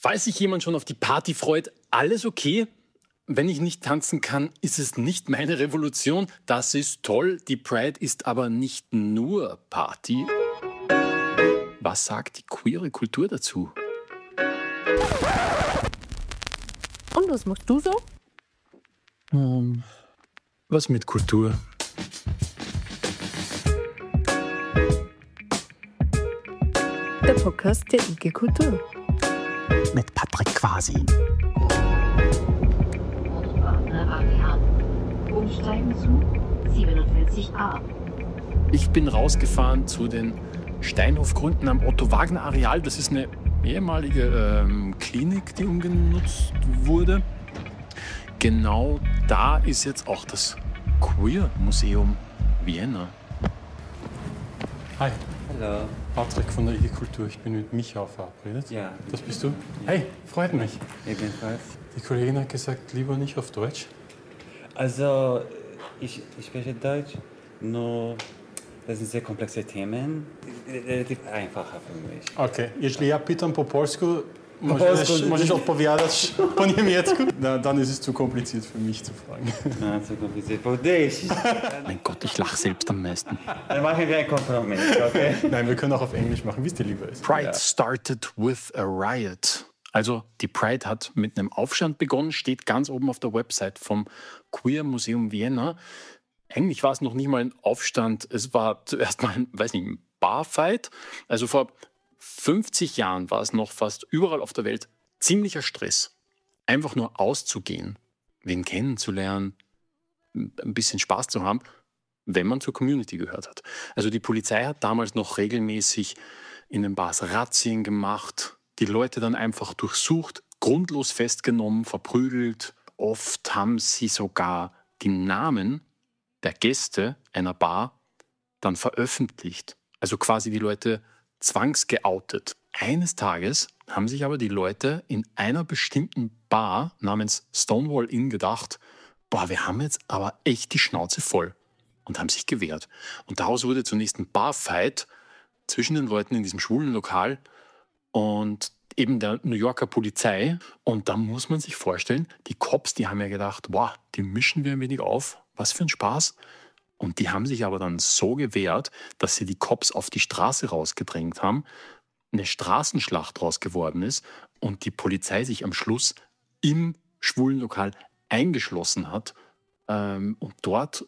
Falls sich jemand schon auf die Party freut, alles okay. Wenn ich nicht tanzen kann, ist es nicht meine Revolution. Das ist toll. Die Pride ist aber nicht nur Party. Was sagt die queere Kultur dazu? Und was machst du so? Was mit Kultur? Der Podcast der IG Kultur. Mit Patrick Quasi. Umsteigen zu 47a. Ich bin rausgefahren zu den Steinhofgründen am Otto-Wagner-Areal. Das ist eine ehemalige Klinik, die umgenutzt wurde. Genau da ist jetzt auch das Queer-Museum Vienna. Hi. Hallo. Patrick von der IG Kultur. Ich bin mit Micha verabredet. Ja. Das bist du? Hey, freut mich. Ebenfalls. Die Kollegin hat gesagt, lieber nicht auf Deutsch. Also, ich spreche Deutsch, nur das sind sehr komplexe Themen. Relativ einfacher für mich. Okay, jeśli ja pytam po polsku, możesz odpowiadać po niemiecku? Na, dann ist es zu kompliziert für mich zu fragen. Ja, zu kompliziert für dich. Mein Gott, ich lache selbst am meisten. Dann machen wir einen Kompromiss, okay? Nein, wir können auch auf Englisch machen, wie es dir lieber ist. Pride started with a riot. Also die Pride hat mit einem Aufstand begonnen, steht ganz oben auf der Website vom Queer Museum Vienna. Eigentlich war es noch nicht mal ein Aufstand, es war zuerst mal ein Barfight. Also vor 50 Jahren war es noch fast überall auf der Welt ziemlicher Stress. Einfach nur auszugehen, wen kennenzulernen, ein bisschen Spaß zu haben, wenn man zur Community gehört hat. Also die Polizei hat damals noch regelmäßig in den Bars Razzien gemacht, die Leute dann einfach durchsucht, grundlos festgenommen, verprügelt. Oft haben sie sogar die Namen der Gäste einer Bar dann veröffentlicht. Also quasi die Leute zwangsgeoutet. Eines Tages haben sich aber die Leute in einer bestimmten Bar namens Stonewall Inn gedacht, wir haben jetzt aber echt die Schnauze voll, und haben sich gewehrt. Und daraus wurde zunächst ein Barfight zwischen den Leuten in diesem schwulen Lokal und eben der New Yorker Polizei. Und da muss man sich vorstellen, die Cops, die haben ja gedacht, die mischen wir ein wenig auf, was für ein Spaß. Und die haben sich aber dann so gewehrt, dass sie die Cops auf die Straße rausgedrängt haben, eine Straßenschlacht draus geworden ist und die Polizei sich am Schluss im schwulen Lokal eingeschlossen hat und dort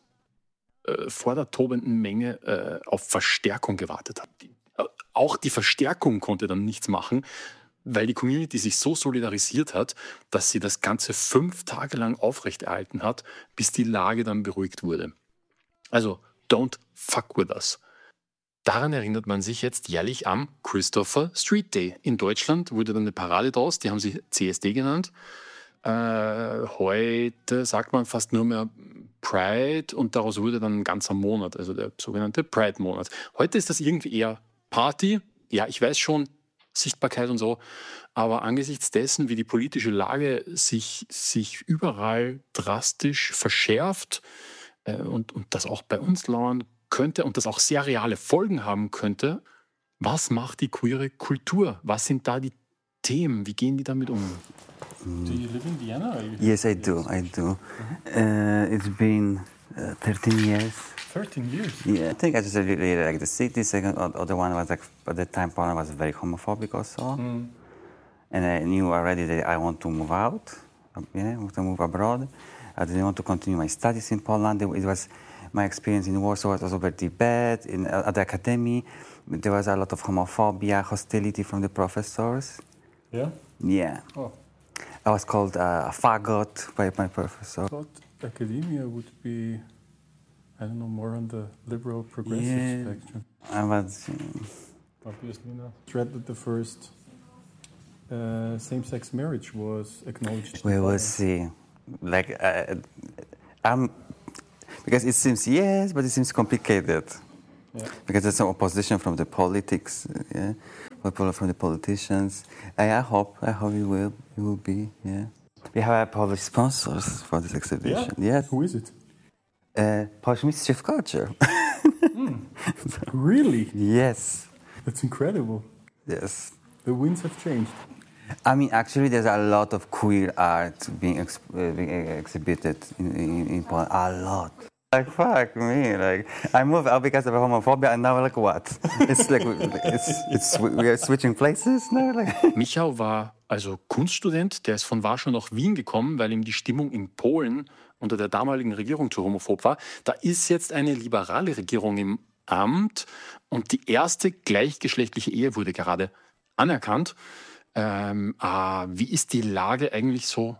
vor der tobenden Menge auf Verstärkung gewartet hat. Auch die Verstärkung konnte dann nichts machen, weil die Community sich so solidarisiert hat, dass sie das Ganze 5 Tage lang aufrechterhalten hat, bis die Lage dann beruhigt wurde. Also, don't fuck with us. Daran erinnert man sich jetzt jährlich am Christopher Street Day. In Deutschland wurde dann eine Parade draus, die haben sie CSD genannt. Heute sagt man fast nur mehr Pride und daraus wurde dann ein ganzer Monat, also der sogenannte Pride-Monat. Heute ist das irgendwie eher Party. Ja, ich weiß schon, Sichtbarkeit und so, aber angesichts dessen, wie die politische Lage sich überall drastisch verschärft und das auch bei uns lauern könnte und das auch sehr reale Folgen haben könnte, was macht die queere Kultur? Was sind da die Themen? Wie gehen die damit um? Do you live in Vienna? Yes, I do. It's been 13 years. 13 years? Yeah, I think I just really like the city. Second, other one was like, at the time Poland was very homophobic also. And I knew already that I want to move out, to move abroad. I didn't want to continue my studies in Poland. It was my experience in Warsaw was also very bad. At the academy, there was a lot of homophobia, hostility from the professors. Yeah? Yeah. Oh. I was called a faggot by my professor. I thought academia would be, I don't know, more on the liberal progressive spectrum. I was... Obviously not. Read that the first same-sex marriage was acknowledged. We will see. Like, because it seems yes, but it seems complicated. Yeah. Because there's some opposition from the politics, from the politicians. I hope it will be, yeah. We have Polish sponsors for this exhibition. Yeah? Yes. Who is it? Polish Ministry of Culture. Really? Yes. That's incredible. Yes. The winds have changed. I mean, actually, there's a lot of queer art being exhibited in Poland. A lot. Like, fuck me. Like, I moved out because of homophobia, and now, like, what? It's like, we are switching places now. Like. Michał war also Kunststudent, der ist von Warschau nach Wien gekommen, weil ihm die Stimmung in Polen unter der damaligen Regierung zu homophob war. Da ist jetzt eine liberale Regierung im Amt und die erste gleichgeschlechtliche Ehe wurde gerade anerkannt. Wie ist die Lage eigentlich so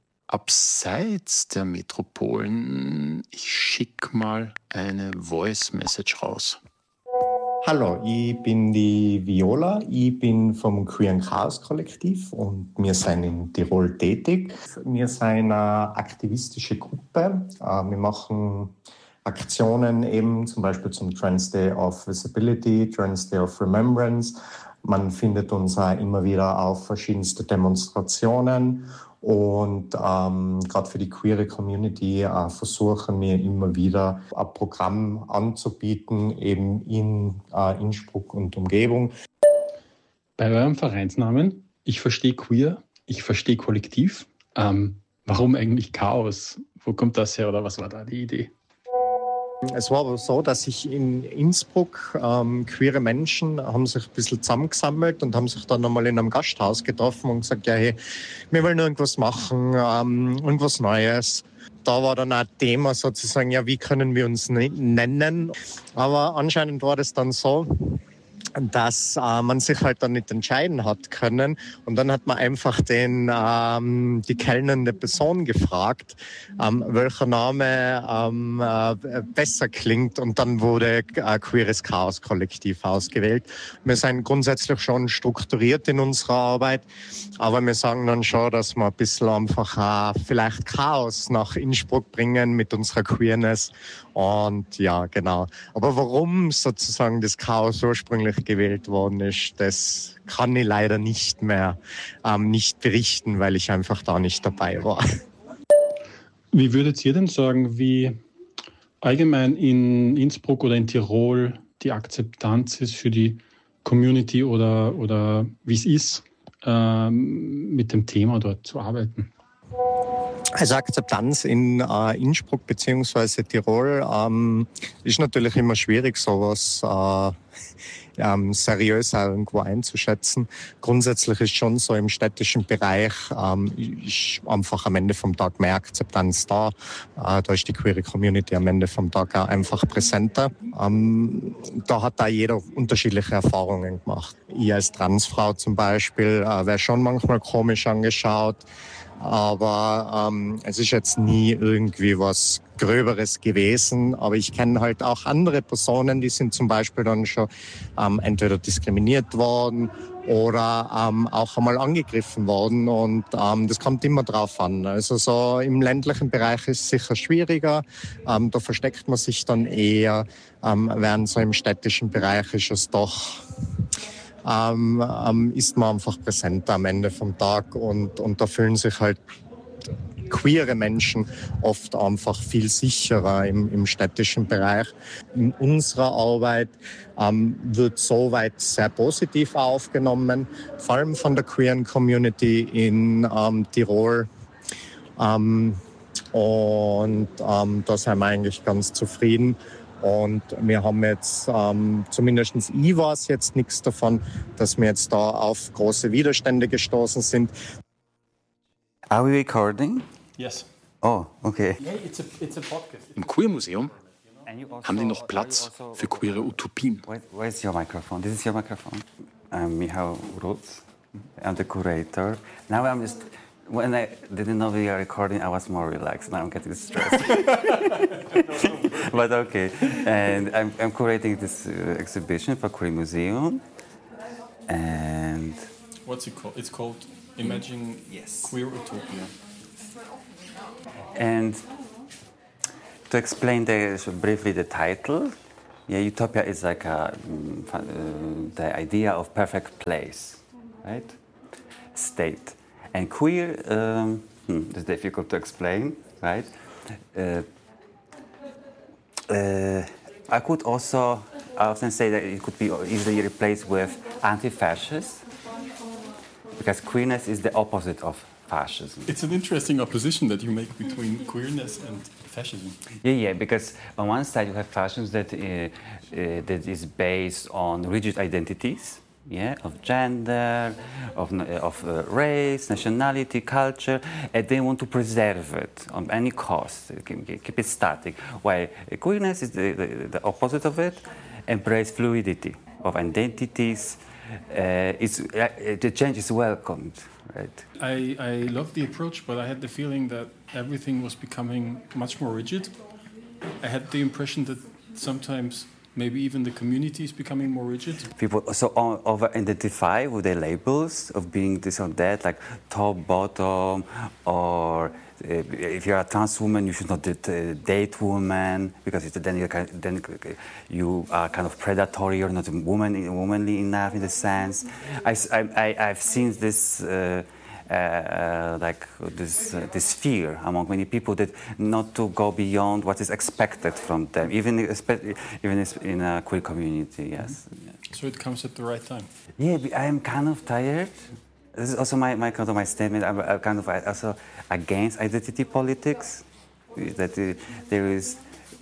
abseits der Metropolen? Ich schicke mal eine Voice-Message raus. Hallo, ich bin die Viola, ich bin vom Queer Chaos Kollektiv und wir sind in Tirol tätig. Wir sind eine aktivistische Gruppe. Wir machen Aktionen eben zum Beispiel zum Trans Day of Visibility, Trans Day of Remembrance. Man findet uns auch immer wieder auf verschiedenste Demonstrationen und gerade für die queere Community versuchen wir immer wieder ein Programm anzubieten, eben in Innsbruck und Umgebung. Bei eurem Vereinsnamen, ich verstehe queer, ich verstehe Kollektiv. Warum eigentlich Chaos? Wo kommt das her oder was war da die Idee? Es war aber so, dass sich in Innsbruck queere Menschen haben sich ein bisschen zusammengesammelt und haben sich dann nochmal in einem Gasthaus getroffen und gesagt, ja, hey, wir wollen irgendwas machen, irgendwas Neues. Da war dann auch Thema sozusagen, ja, wie können wir uns nennen? Aber anscheinend war das dann so, dass man sich halt dann nicht entscheiden hat können. Und dann hat man einfach die kellnernde Person gefragt, welcher Name besser klingt. Und dann wurde Queeres Chaos Kollektiv ausgewählt. Wir sind grundsätzlich schon strukturiert in unserer Arbeit, aber wir sagen dann schon, dass wir ein bisschen einfach vielleicht Chaos nach Innsbruck bringen mit unserer Queerness. Und ja, genau. Aber warum sozusagen das Chaos ursprünglich gewählt worden ist, das kann ich leider nicht mehr nicht berichten, weil ich einfach da nicht dabei war. Wie würdet ihr denn sagen, wie allgemein in Innsbruck oder in Tirol die Akzeptanz ist für die Community oder wie es ist, mit dem Thema dort zu arbeiten? Also Akzeptanz in Innsbruck bzw. Tirol ist natürlich immer schwierig, sowas seriös irgendwo einzuschätzen. Grundsätzlich ist schon so im städtischen Bereich ist einfach am Ende vom Tag mehr Akzeptanz da. Da ist die queere Community am Ende vom Tag auch einfach präsenter. Da hat da jeder unterschiedliche Erfahrungen gemacht. Ich als Transfrau zum Beispiel wäre schon manchmal komisch angeschaut. Aber es ist jetzt nie irgendwie was Gröberes gewesen. Aber ich kenne halt auch andere Personen, die sind zum Beispiel dann schon entweder diskriminiert worden oder auch einmal angegriffen worden. Und das kommt immer drauf an. Also so im ländlichen Bereich ist es sicher schwieriger. Da versteckt man sich dann eher. Während so im städtischen Bereich ist es doch... ist man einfach präsent am Ende vom Tag und da fühlen sich halt queere Menschen oft einfach viel sicherer im städtischen Bereich. In unserer Arbeit wird soweit sehr positiv aufgenommen, vor allem von der queeren Community in Tirol. Und da sind wir eigentlich ganz zufrieden. Und wir haben jetzt, zumindest ich weiß jetzt nichts davon, dass wir jetzt da auf große Widerstände gestoßen sind. Are we recording? Yes. Oh, okay. Yeah, it's a podcast. Im Queer-Museum haben die noch Platz für queere Utopien. Where's your microphone? This is your microphone. I'm Michał Rutz. I'm the curator. Now I'm just... When I didn't know we are recording, I was more relaxed. Now I'm getting stressed. But okay. And I'm curating this exhibition for Queer Museum. And... What's it called? It's called Imagine Queer Utopia. And to explain briefly the title, Utopia is like the idea of perfect place, right? State. And queer, it's difficult to explain, right? I could also often say that it could be easily replaced with anti-fascist, Because queerness is the opposite of fascism. It's an interesting opposition that you make between queerness and fascism. Yeah, because on one side you have fascism that is based on rigid identities, of gender, of race, nationality, culture, and they want to preserve it on any cost, keep it static. While queerness is the opposite of it, embrace fluidity of identities. The change is welcomed. Right. I love the approach, but I had the feeling that everything was becoming much more rigid. I had the impression that sometimes maybe even the community is becoming more rigid. People also over-identify with their labels of being this or that, like top, bottom, or if you're a trans woman, you should not date women because then you are kind of predatory. You're not womanly enough in the sense. I've seen this this fear among many people that not to go beyond what is expected from them, even in a queer community. Yes. So it comes at the right time. Yeah, I am kind of tired. This is also my statement. I'm kind of also against identity politics. That there is,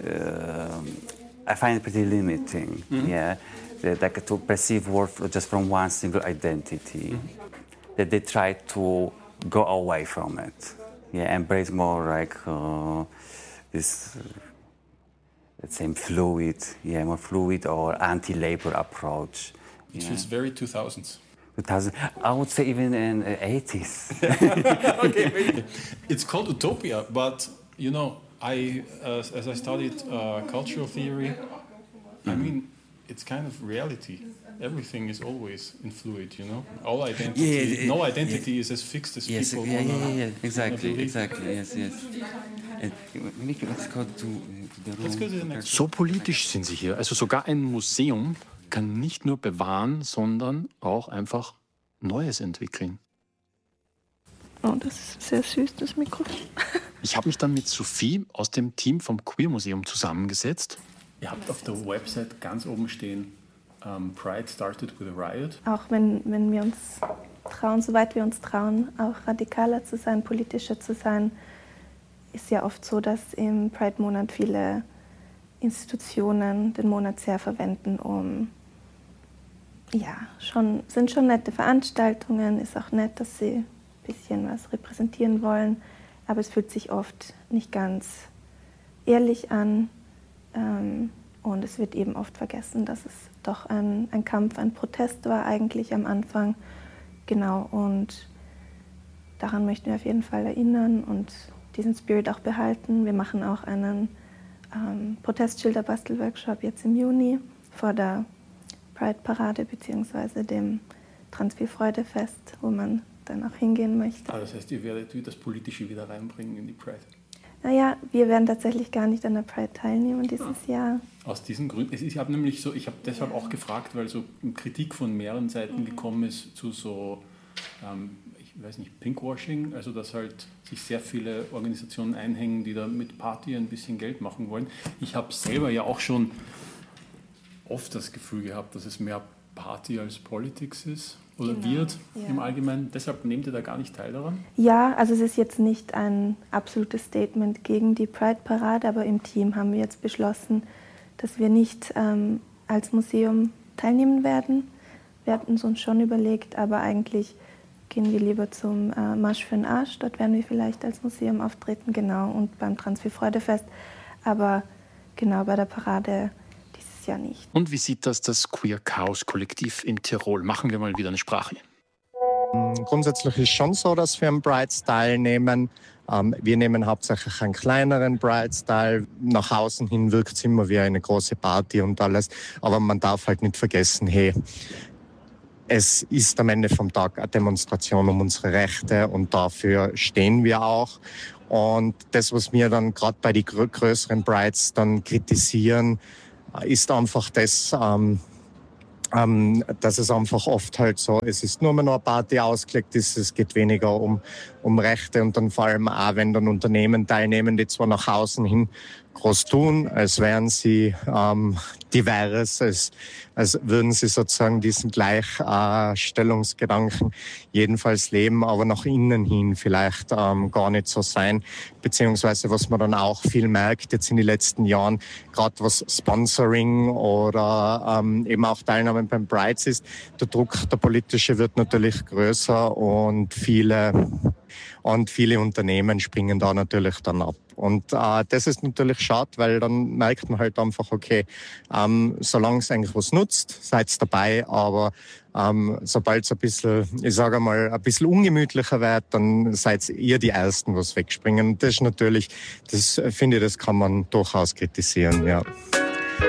I find it pretty limiting. Mm-hmm. Yeah, like to perceive worth just from one single identity. Mm-hmm. That they try to go away from it. Yeah, embrace more like this, let's say, more fluid or anti-labor approach. Which is very 2000s. 2000, I would say even in the 80s. Okay, maybe. It's called utopia, but you know, as I studied cultural theory, I mean, it's kind of reality. Everything is always in fluid, you know. All identity, no identity is as fixed as people. Exactly. Yes. Let's go to the room. So politisch sind sie hier. Also sogar ein Museum kann nicht nur bewahren, sondern auch einfach Neues entwickeln. Oh, das ist sehr süß, das Mikrofon. Ich habe mich dann mit Sophie aus dem Team vom Queer Museum zusammengesetzt. Ihr habt auf der Website ganz oben stehen, Pride started with a riot. Auch wenn wir uns trauen, soweit wir uns trauen, auch radikaler zu sein, politischer zu sein, ist ja oft so, dass im Pride-Monat viele Institutionen den Monat sehr verwenden, sind schon nette Veranstaltungen, ist auch nett, dass sie ein bisschen was repräsentieren wollen, aber es fühlt sich oft nicht ganz ehrlich an. Und es wird eben oft vergessen, dass es doch ein Kampf, ein Protest war eigentlich am Anfang. Genau, und daran möchten wir auf jeden Fall erinnern und diesen Spirit auch behalten. Wir machen auch einen Protestschilder-Bastel-Workshop jetzt im Juni vor der Pride-Parade bzw. dem Transviel-Freude-Fest, wo man dann auch hingehen möchte. Das heißt, ihr werdet das Politische wieder reinbringen in die Pride? Naja, wir werden tatsächlich gar nicht an der Pride teilnehmen dieses Jahr. Aus diesen Gründen. Ich habe deshalb auch gefragt, weil so Kritik von mehreren Seiten gekommen ist zu so, ich weiß nicht, Pinkwashing, also dass halt sich sehr viele Organisationen einhängen, die da mit Party ein bisschen Geld machen wollen. Ich habe selber ja auch schon oft das Gefühl gehabt, dass es mehr Party als Politics ist. Oder wird im Allgemeinen. Deshalb nehmt ihr da gar nicht teil daran? Ja, also es ist jetzt nicht ein absolutes Statement gegen die Pride-Parade, aber im Team haben wir jetzt beschlossen, dass wir nicht als Museum teilnehmen werden. Wir hatten es uns schon überlegt, aber eigentlich gehen wir lieber zum Marsch für den Arsch. Dort werden wir vielleicht als Museum auftreten, genau, und beim Transviel-Freude-Fest. Aber genau bei der Parade ja nicht. Und wie sieht das Queer Chaos Kollektiv in Tirol? Machen wir mal wieder eine Sprache. Grundsätzlich ist es schon so, dass wir am Brides teilnehmen. Wir nehmen hauptsächlich einen kleineren Brides teil. Nach außen hin wirkt es immer wie eine große Party und alles. Aber man darf halt nicht vergessen, es ist am Ende vom Tag eine Demonstration um unsere Rechte und dafür stehen wir auch. Und das, was wir dann gerade bei den größeren Brides dann kritisieren, ist einfach das, dass es einfach oft halt so, es ist nur mehr noch eine Party ausgelegt ist, es geht weniger um Rechte und dann vor allem auch, wenn dann Unternehmen teilnehmen, die zwar nach außen hin groß tun, als wären sie divers, als würden sie sozusagen diesen Gleichstellungsgedanken jedenfalls leben, aber nach innen hin vielleicht gar nicht so sein. Beziehungsweise was man dann auch viel merkt jetzt in den letzten Jahren, gerade was Sponsoring oder eben auch Teilnahme beim Prides ist, der Druck, der politische, wird natürlich größer und viele Unternehmen springen da natürlich dann ab. Und das ist natürlich schade, weil dann merkt man halt einfach, okay, solange es eigentlich was nutzt, seid dabei, aber sobald es ein bisschen, ich sage mal, ein bisschen ungemütlicher wird, dann seid ihr die Ersten, was wegspringen. Und das ist natürlich, das finde ich, das kann man durchaus kritisieren, ja.